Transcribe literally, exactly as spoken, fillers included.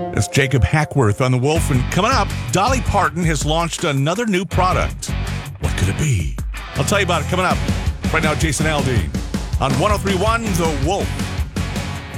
It's Jacob Hackworth on The Wolf. And coming up, Dolly Parton has launched another new product. What could it be? I'll tell you about it coming up. Right now, Jason Aldean on one oh three point one The Wolf.